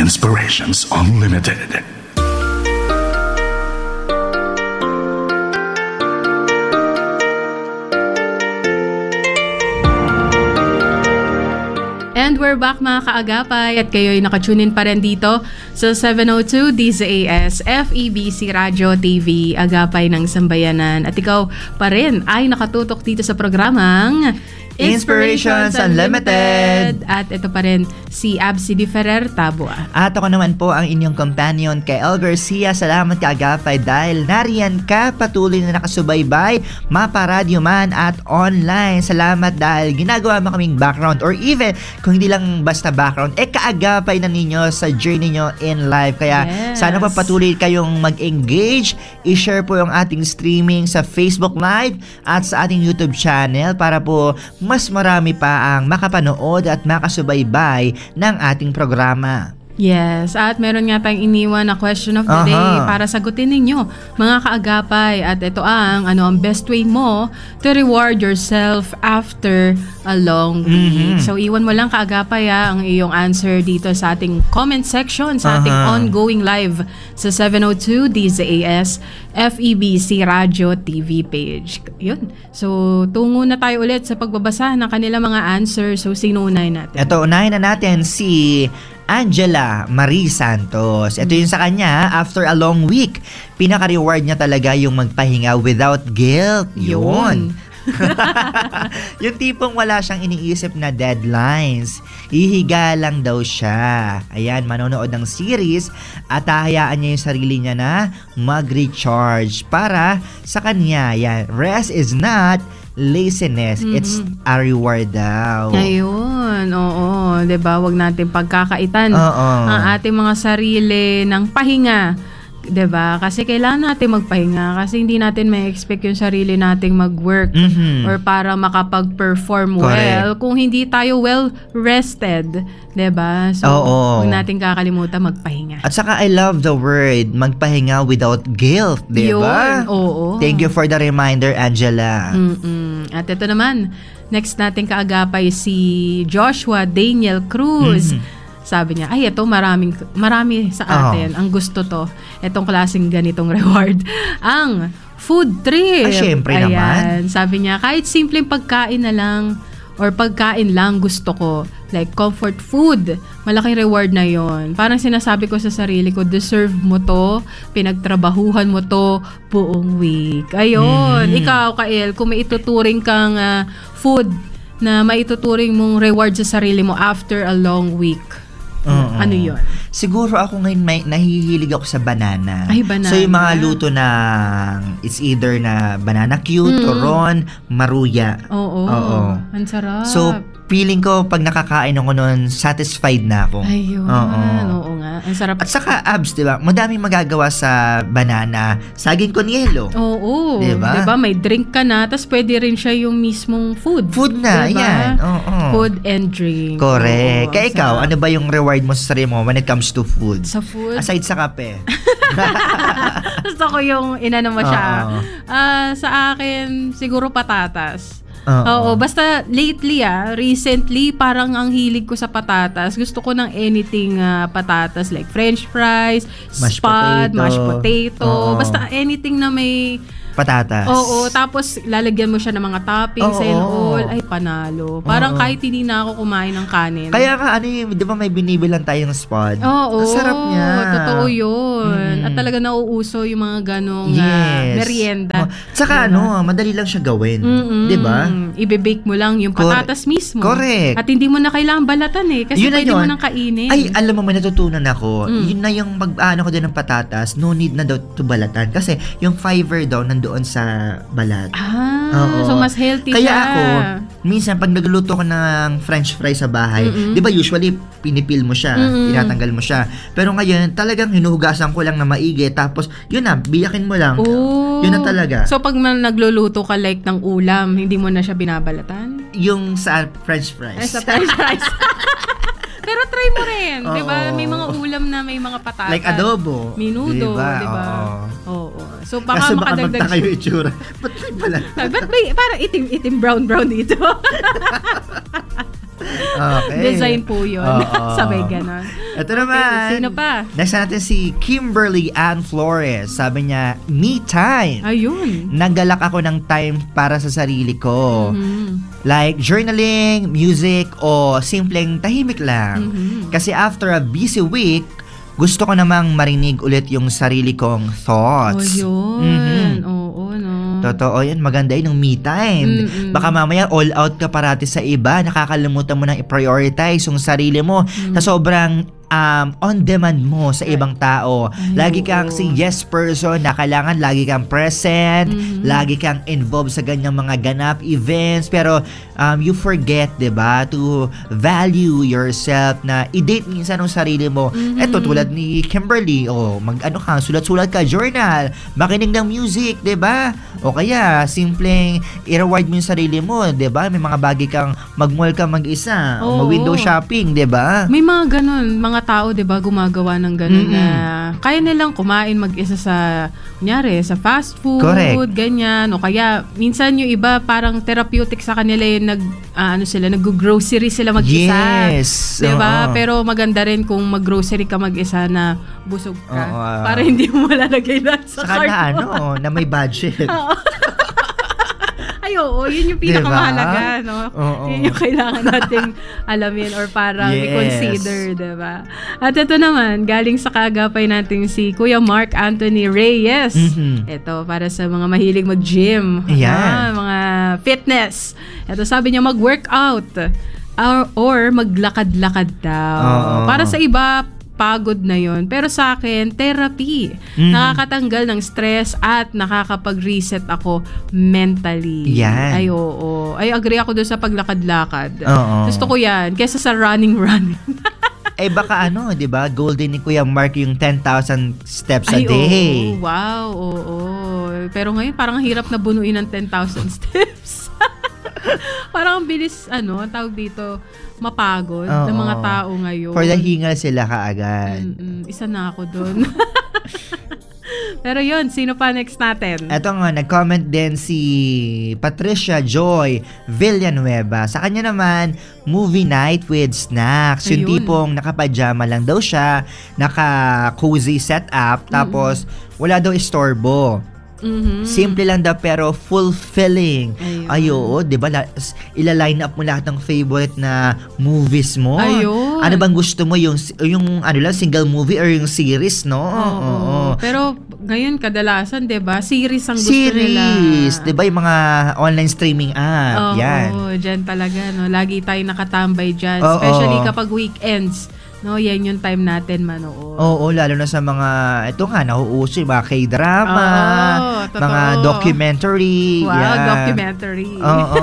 Inspirations Unlimited. And we're back mga kaagapay at kayo'y nakatunin pa rin dito sa 702 DZAS FEBC Radio TV Agapay ng Sambayanan. At ikaw pa rin ay nakatutok dito sa programang Inspirations Unlimited. At ito pa rin si Absi Di Ferrer Tabua. At ako naman po ang inyong companion kay El Garcia. Salamat kaagapay dahil nariyan ka patuloy na nakasubaybay, maparadyo man at online. Salamat dahil ginagawa mo kaming background or even kung hindi lang basta background, kaagapay na ninyo sa journey nyo in life. Kaya sana pa patuloy kayong mag-engage. I-share po yung ating streaming sa Facebook Live at sa ating YouTube channel para po mas marami pa ang makapanood at makasubaybay ng ating programa. Yes, at meron nga tayong iniwan na question of the day para sagutin ninyo mga kaagapay. At ito ang best way mo to reward yourself after a long week. So iwan mo lang kaagapay ang iyong answer dito sa ating comment section sa ating ongoing live sa 702 DZAS FEBC Radio TV page. Yun. So tungo na tayo ulit sa pagbabasa ng kanilang mga answer. So sino unahin natin? Ito, unahin na natin si Angela Marie Santos. Ito yung sa kanya, after a long week, pinaka-reward niya talaga yung magpahinga without guilt. Yun. Yung tipong wala siyang iniisip na deadlines. Hihiga lang daw siya. Ayan, manonood ng series at hahayaan niya yung sarili niya na mag-recharge para sa kanya. Yan, rest is not laziness, it's a reward daw. Ayun, oo. Diba? Huwag natin pagkakaitan ang ating mga sarili ng pahinga. Diba? Kasi kailangan natin magpahinga kasi hindi natin may expect yung sarili nating mag-work or para makapag-perform well kung hindi tayo well rested. Diba? So, huwag natin kakalimutan magpahinga. At saka I love the word magpahinga without guilt. Diba? Yun, oo. Thank you for the reminder, Angela. At ito naman, next natin kaagapay si Joshua Daniel Cruz. Sabi niya, ay ito marami sa atin ang gusto to. Itong klaseng ganitong reward. Ang food trip. Syempre naman. Sabi niya, kahit simpleng pagkain na lang or pagkain lang gusto ko. Like comfort food. Malaking reward na yon. Parang sinasabi ko sa sarili ko, deserve mo to, pinagtrabahuhan mo to buong week. Ayun. Ikaw, Kael, kung may ituturing kang food na maituturing mong reward sa sarili mo after a long week, ano yun? Siguro ako ngayon nahihilig ako sa banana. Ay, banana. So yung mga luto ng it's either na banana cute, turon, maruya. Oo. Ang sarap. So feeling ko pag nakakain ako nun, satisfied na ako. Ayun. Oo nga. Ang sarap. At saka abs, diba? Madaming magagawa sa banana. Saging con yelo. Oo. Diba? May drink ka na, tapos pwede rin siya yung mismong food. Food na, diba? yan. Oo. Food and drink. Correct. Kaya ikaw, ano ba yung reward mo sa sarili mo when it comes to food? Sa food? Aside sa kape. Gusto ko yung inano mo siya. Sa akin, siguro patatas. Oo, basta lately recently parang ang hilig ko sa patatas. Gusto ko ng anything patatas like french fries, mashed potato. Basta anything na may patatas. Oo, tapos lalagyan mo siya ng mga toppings and all. Ay, panalo. Parang kahit hindi na ako kumain ng kanin. Kaya ka, di ba may binibilang tayong spot? Oo. Ang sarap niya. Totoo yun. At talaga nauuso yung mga ganong merienda. Tsaka madali lang siya gawin. Di ba? Ibe-bake mo lang yung patatas mismo. Correct. At hindi mo na kailangan balatan kasi pwede mo nang kainin. Ay, alam mo, may natutunan ako. Yun na yung mag-ano ko din ng patatas, no need na daw to balatan. Kasi yung fiber daw doon sa balat. So mas healthy Kaya siya. ako, minsan pag nagluluto ko ng french fries sa bahay, di ba usually pinipil mo siya, tinatanggal mo siya. Pero ngayon, talagang hinuhugasan ko lang na maigi, tapos yun na, biyakin mo lang. Yun na talaga. So pag nagluluto ka like ng ulam, hindi mo na siya binabalatan? Yung sa french fries. Sa french fries. Pero try mo rin, di ba? May mga ulam na may mga patatas. Like adobo. Minudo, di ba? Oo. So baka makadagdag magtaka yung itsura. Ba't may pala? Ba't may parang itim brown dito? Okay. Design po yun. Oo. Sabay ganon. Ito naman. Sino pa? Next natin si Kimberly Ann Flores. Sabi niya, me time. Ayun. Naggalak ako ng time para sa sarili ko. Like journaling, music, o simpleng tahimik lang. Kasi after a busy week, gusto ko namang marinig ulit yung sarili kong thoughts. Yun. Oo, no. Totoo yan, maganda yun yung me time. Baka mamaya all out ka parati sa iba, nakakalimutan mo nang i-prioritize yung sarili mo sa sobrang on-demand mo sa ibang tao. Lagi kang si yes person na kailangan lagi kang present, lagi kang involved sa ganyang mga ganap, events, pero you forget, diba, to value yourself na i-date minsan ng sarili mo. Eto, tulad ni Kimberly, mag-ano ka, sulat-sulat ka, journal, makinig ng music, diba? O kaya, simpleng i-reward mo yung sarili mo, diba? May mga bagay kang mag-mall ka mag-isa, o mag-window shopping, diba? May mga ganun, mga tao, 'di ba, gumagawa ng ganun na kaya nilang kumain mag-isa sa kunyari sa fast food, correct, ganyan, o kaya minsan yung iba parang therapeutic sa kanila yung nag-grocery sila mag-isa. Yes. 'Di ba? Pero maganda rin kung mag-grocery ka mag-isa na busog ka para hindi mo malalagay na sa cart mo. Na may budget. Ay, oo, yun yung pinakamahalaga, diba? No? Yun yung kailangan nating alamin or parang i-consider, diba? At ito naman, galing sa kaagapay natin si Kuya Mark Anthony Reyes. Ito, para sa mga mahilig mag-gym, mga fitness. Ito, sabi niya, mag-workout or maglakad-lakad daw. Para sa iba, pagod na yon, pero sa akin therapy. Nakakatanggal ng stress at nakakapag-reset ako mentally. Ay, oo. Ay, agree ako doon sa paglakad-lakad. Gusto ko yan kesa sa running. Baka 'di ba? Golden ni Kuya Mark yung 10,000 steps a day. Wow, oo. Pero ngayon parang hirap na bunuin ng 10,000 steps. Parang ang bilis, tawag dito, mapagod ng mga tao ngayon. For the hingal sila kaagad. Isa na ako dun. Pero yun, sino pa next natin? Eto nga, nag-comment din si Patricia Joy Villanueva. Sa kanya naman, movie night with snacks. Yung tipong nakapajama lang daw siya, naka-cozy setup, tapos wala daw istorbo. Simple lang daw pero fulfilling. Oo, 'di ba? Ila-line up mo lahat ng favorite na movies mo. Ano bang gusto mo, yung single movie or yung series, no? Pero ngayon kadalasan, 'di ba? Series ang gusto nila. 'Di ba? Yung mga online streaming app, yan. Diyan talaga, no. Lagi tayong nakatambay diyan, especially kapag weekends. No, yan yung time natin manood. Oo, lalo na sa mga, ito nga, nauuso yung mga K-drama, mga documentary. Documentary.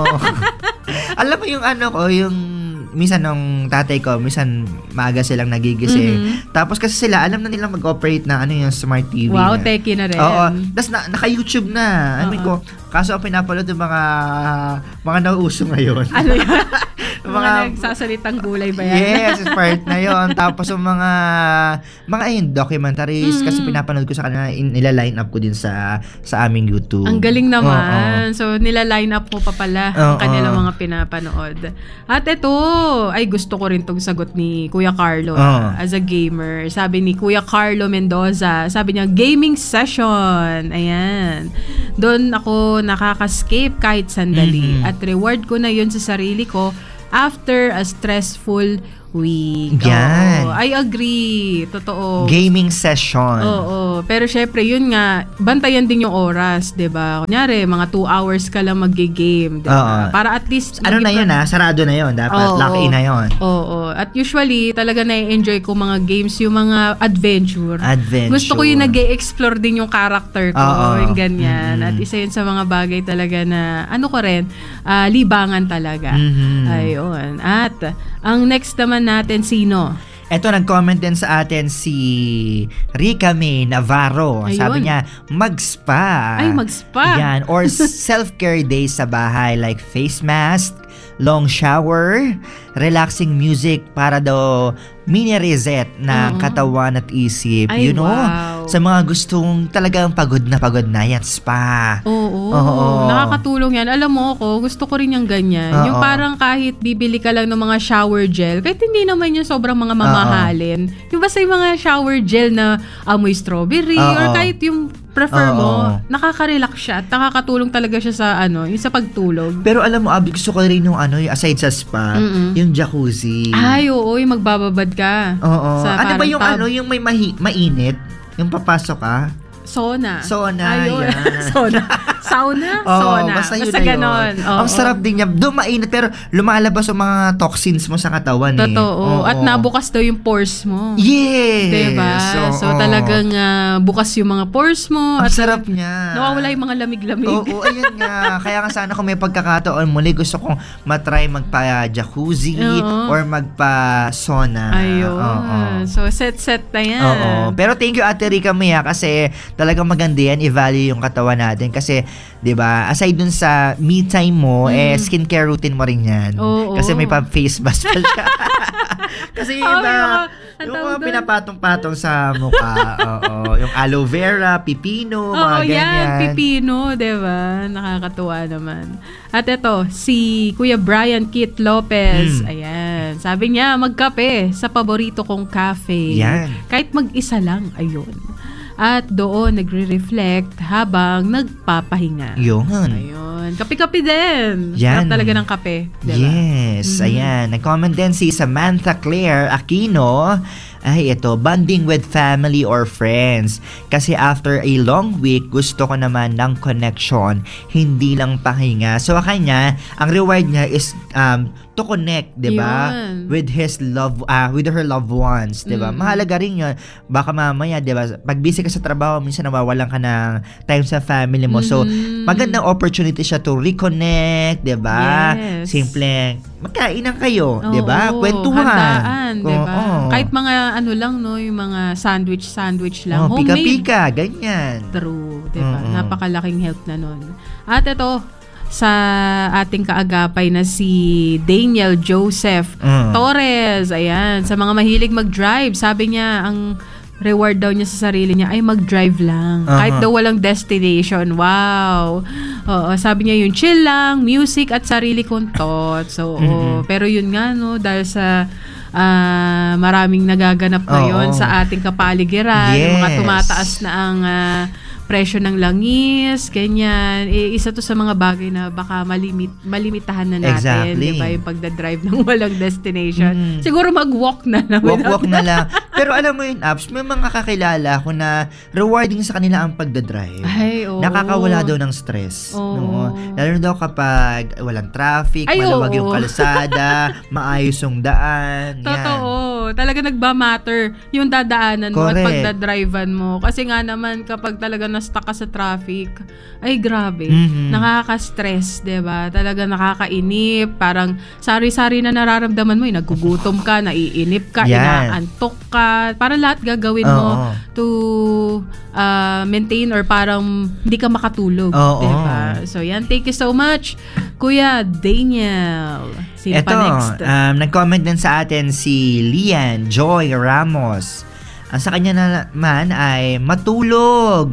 Alam mo yung yung minsan ng tatay ko, minsan maaga silang nagigising. Tapos kasi sila, alam na nilang mag-operate na yung smart TV. Wow, techie na rin. Tapos naka-YouTube na. Ko, kaso ang pinapalood yung mga nauuso ngayon. Ano yan? mga nagsasalitang gulay ba yan? Yes, part na yon. Tapos yung mga documentaries, kasi pinapanood ko sa kanila, nila-line up ko din sa aming YouTube. Ang galing naman. So, nila-line up mo pa pala ang kanilang mga pinapanood. At ito, ay gusto ko rin tong sagot ni Kuya Carlo as a gamer. Sabi ni Kuya Carlo Mendoza, sabi niya, gaming session. Ayan. Doon ako nakaka-escape kahit sandali. At reward ko na yun sa sarili ko after a stressful week. Yan. I agree. Totoo. Gaming session. Oo. Pero syempre, yun nga, bantayan din yung oras, 'di ba? Kunyari, mga 2 hours ka lang mag-game, 'di ba? Para at least na yun sarado na yun. Dapat lock in na yun. Oo. At usually, talaga na-enjoy ko mga games, yung mga adventure. Gusto ko yung nag-e-explore din yung character ko, yung ganyan. At isa yun sa mga bagay talaga na, libangan talaga. Ayun. At, ang next naman natin, sino? Eto, nag-comment din sa atin si Rica May Navarro. Ayun. Sabi niya, mag-spa. Ay, mag-spa. Yan. Or self-care days sa bahay like face mask, long shower, relaxing music para daw mini-reset ng katawan at isip. Ay, you know? Wow. Sa mga gustong talagang pagod na yan, spa. Oo. Oo. Nakakatulong yan. Alam mo ako, gusto ko rin yung ganyan. Oo. Yung parang kahit bibili ka lang ng mga shower gel, kahit hindi naman yung sobrang mga mamahalin. Yung basta yung mga shower gel na amoy strawberry or kahit yung prefer mo, nakaka-relax siya at nakakatulong talaga siya sa yung sa pagtulog. Pero alam mo, Abby, gusto ko rin yung yung aside sa spa, yung jacuzzi. Ay, oo, yung magbababad ka. Oo. Sa Ano ba parang yung tub. yung may mainit? Yung papasok ka? Sauna. Ayun. Yan. Sauna? Oo, Sauna. basta yun Basta na yun. ganon. Oo. Ang sarap din niya. Doon mainit pero lumalabas yung mga toxins mo sa katawan Totoo. eh. At nabukas daw yung pores mo. Yes! Diba? So talagang bukas yung mga pores mo. Ang At sarap niya. nawawala yung mga lamig-lamig. Oo, ayun nga. Kaya nga sana kung may pagkakataon muli, gusto kong matry magpa-jacuzzi or magpa-sauna. Ayun. So set na yan. Oo. Pero thank you, Ate Rica Mia, kasi talagang maganda yan, i-value yung katawan natin. Kasi, di ba, aside dun sa me time mo, skincare routine mo rin yan. Oo. Kasi may pa-face mask pa siya. Kasi yung mga pinapatong-patong sa mukha. Oo. Yung aloe vera, pipino, mga ganyan. Yan, pipino, diba? Nakakatuwa naman. At ito, si Kuya Brian Kit Lopez. Ayan. Sabi niya, magkape sa paborito kong cafe. Yan. Kahit mag-isa lang, ayun. At doon nagre-reflect habang nagpapahinga. Yun. Ayun. Kape-kape din. Yan. Sarap talaga ng kape. Diba? Yes. Ayan. Nag-comment din si Samantha Claire Aquino. Ay, ito, bonding with family or friends. Kasi after a long week, gusto ko naman ng connection, hindi lang pahinga. So, kanya, ang reward niya is to connect, 'di ba? With with her loved ones, 'di ba? Mahalaga rin 'yon. Baka mamaya, 'di ba? Pag busy ka sa trabaho, minsan nawawalan ka ng time sa family mo. So, magandang opportunity siya to reconnect, 'di ba? Yes. Simple magkainan kayo, 'di ba? Kwentuhan. Handaan, 'di ba? Kahit mga lang, no, yung mga sandwich lang. Homemade. Pika-pika, ganyan. True, 'di ba? Napakalaking help na nun. At ito, sa ating kaagapay na si Daniel Joseph Torres. Ayan, sa mga mahilig mag-drive, sabi niya, ang reward daw niya sa sarili niya ay mag-drive lang. Kahit daw walang destination. Wow! Oo, sabi niya yung chill lang, music at sarili kong thoughts. So, pero yun nga, no, dahil sa maraming nagaganap ngayon sa ating kapaligiran, yung mga tumataas na ang presyo ng langis, ganyan. Isa to sa mga bagay na baka malimitahan na natin, di ba? Yung pagdadrive ng walang destination. Siguro mag-walk na lang. Walk na lang. Pero alam mo yun, Apps, may mga kakilala ko na rewarding sa kanila ang pagdadrive. Ay, oo. Nakakawala daw ng stress. Oo. No? Lalo daw kapag walang traffic, maluwag yung kalsada, maayos yung daan. Totoo. Talaga nagba-matter yung dadaanan mo at pagdadrivean mo. Kasi nga naman kapag talaga na-stuck ka sa traffic, ay grabe. Nakaka-stress, 'di ba? Talaga nakakainip, parang sari-sari na nararamdaman mo, nagugutom ka, naiinip ka, inaantok ka, parang lahat gagawin mo to maintain or parang hindi ka makatulog, 'di ba? So yan, thank you so much, Kuya Daniel. Sino pa next? Nag-comment din sa atin si Lian Joy Ramos. Ang sa kanya naman ay matulog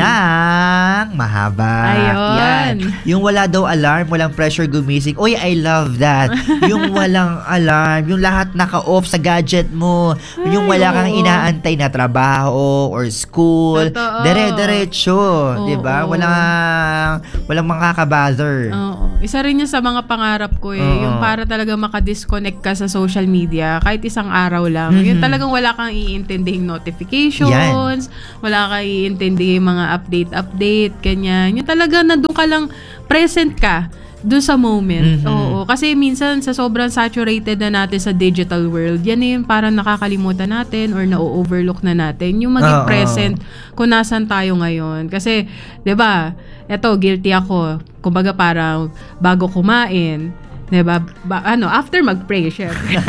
ng mahaba. Ayun. Yan. Yung wala daw alarm, walang pressure gumising. Uy, I love that. Yung walang alarm, yung lahat naka-off sa gadget mo, yung wala kang inaantay na trabaho or school. Totoo. Dire-diretso. Diba? Walang makakabother. Oo. Isa rin yan sa mga pangarap ko yung para talaga makadisconnect ka sa social media kahit isang araw lang. Yung talagang wala kang iintindihing notifications, wala kang iintindihing mga update, ganyan. Yung talaga nandun ka lang, present ka doon sa moment. Oo. Kasi minsan sa sobrang saturated na natin sa digital world, yan yung parang nakakalimutan natin or na-overlook na natin. Yung maging present kung nasan tayo ngayon. Kasi, 'di ba? Eto, guilty ako. Kumbaga parang bago kumain, 'di ba? After mag-pray, syempre.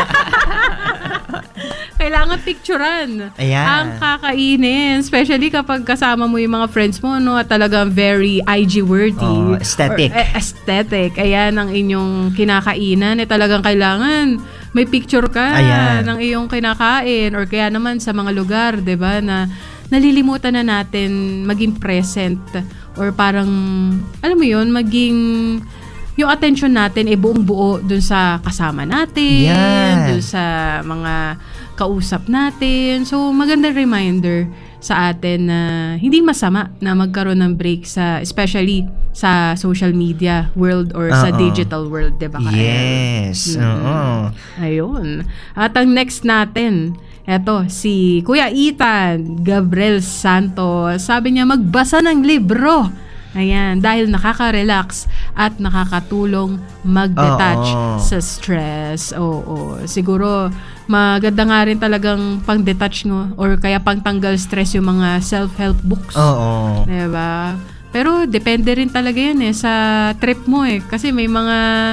Kailangan picturean ang kakainin. Especially kapag kasama mo yung mga friends mo, no? At talagang very IG-worthy. Aesthetic. Aesthetic. Ayan ang inyong kinakainan. Talagang kailangan may picture ka ng iyong kinakain. Or kaya naman sa mga lugar, 'di ba, na nalilimutan na natin maging present or parang, alam mo yun, maging yung attention natin buong buo dun sa kasama natin, Yan. dun sa mga kausap natin. So, magandang reminder sa atin na hindi masama na magkaroon ng break especially sa social media world or sa digital world, 'di ba? Yes. Oo. Ayun. At ang next natin, eto si Kuya Ethan Gabriel Santos. Sabi niya magbasa ng libro. Ayan, dahil nakaka-relax at nakakatulong mag-detach sa stress. Oo. Siguro, maganda nga rin talagang pang-detach mo or kaya pang-tanggal stress yung mga self-help books. Oo. Diba? Pero depende rin talaga yan sa trip mo Kasi may mga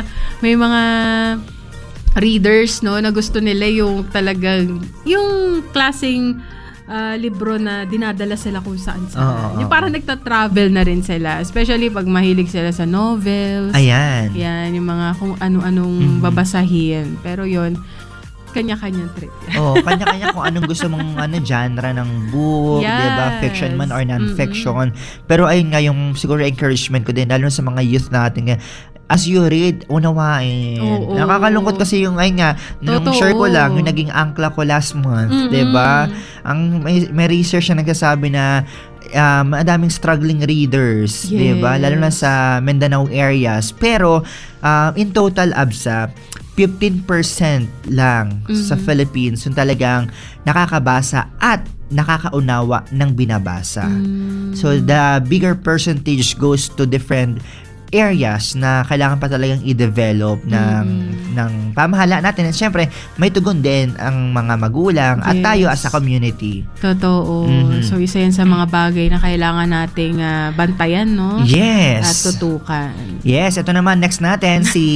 readers na gusto nila yung talagang yung klaseng libro na dinadala sila kung saan-saan. Yung parang nagta-travel na rin sila. Especially pag mahilig sila sa novels. Ayan. Yan, yung mga kung ano-anong babasahin. Pero yon kanya-kanyang trip. Kanya-kanya kung anong gusto mong genre ng book, yes. 'di ba? Fiction man or non-fiction. Pero ayun nga yung siguro encouragement ko din lalo sa mga youth natin as you read, unawain. Nakakalungkot kasi yung nung share ko lang, yung naging angkla ko last month, 'di ba? Ang may research na nagsasabi na madaming struggling readers, 'di ba? Lalo na sa Mindanao areas. Pero in total absa 15% lang sa Philippines yung talagang nakakabasa at nakakaunawa ng binabasa. So the bigger percentage goes to different areas na kailangan pa talagang i-develop ng pamahalaan natin. At syempre, may tugon din ang mga magulang at tayo as a community. Totoo. So, isa yan sa mga bagay na kailangan nating bantayan, no? Yes. At tutukan. Yes, ito naman next natin si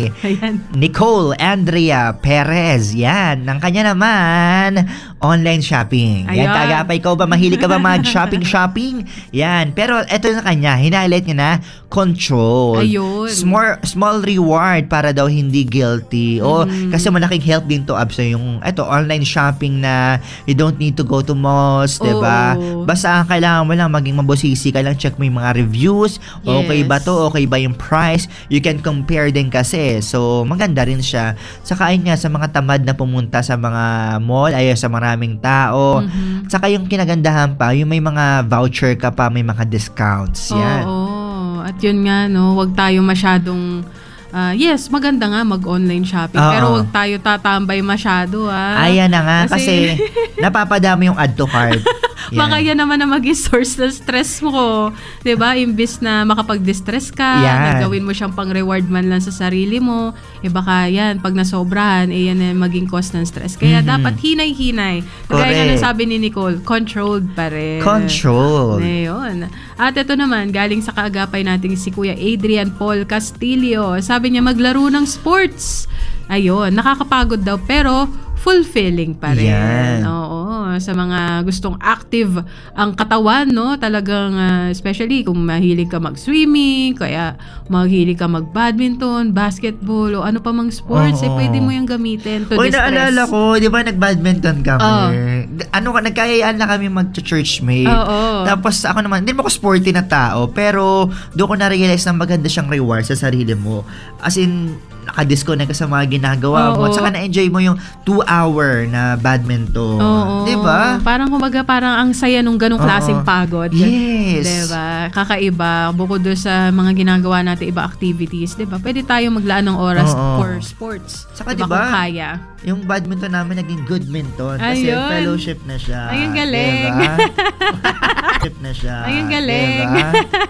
Nicole Andrea Perez. Yan. Ang kanya naman, online shopping. Yan, Kaagapay, ikaw ba? Mahilig ka ba mag-shopping? Yan. Pero ito na kanya, hinighlight niya na control. Ayun. Small reward para daw hindi guilty. Kasi malaking help din to abso yung online shopping na you don't need to go to malls, 'di ba? Basta ang kailangan mo lang maging mabusisi ka lang, check mo yung mga reviews, okay ba to, okay ba yung price, you can compare din kasi. So maganda rin siya. Saka ayun nga sa mga tamad na pumunta sa mga mall, sa maraming tao. Saka yung kinagandahan pa, yung may mga voucher ka pa, may mga discounts. Yan. At yun nga, wag tayo masyadong yes, maganda nga mag-online shopping. Pero wag tayo tatambay masyado. Ayan na nga, kasi napapadami yung add to cart. Baka yan naman na maging source ng stress mo. 'Di ba? Imbis na makapag-distress ka, gawin mo siyang pang-reward man lang sa sarili mo, baka yan, pag nasobrahan, yan na maging cause ng stress. Kaya dapat hinay-hinay. Kagaya ng sabi ni Nicole, controlled pa rin. Control. Ayun. At ito naman, galing sa kaagapay natin si Kuya Adrian Paul Castillo. Sabi niya, maglaro ng sports. Ayun, nakakapagod daw, pero fulfilling pa rin. Yan. Oo, sa mga gustong active ang katawan, talagang especially kung mahilig ka mag-swimming, kaya mahilig ka mag-badminton, basketball, o ano pa mang sports, pwede mo yung gamitin to distress. Naalala ko, di ba nag-badminton kami? Nagkayaan na kami mag-churchmate. Tapos ako naman, hindi mo ako sporty na tao, pero doon ko na-realize na maganda siyang reward sa sarili mo. As in, nakadisconnect ka sa mga ginagawa mo. At saka na-enjoy mo yung 2-hour na badminton. Diba? Parang kumbaga, parang ang saya nung ganong klaseng pagod. Yes. Diba? Kakaiba. Bukod doon sa mga ginagawa natin, iba activities. Diba? Pwede tayo maglaan ng oras for sports. Saka diba? Kung kaya. Yung badminton namin naging goodminton. Kasi fellowship na siya. Ayun, galing. Diba? Fellowship na siya. Ayun, galing. Diba?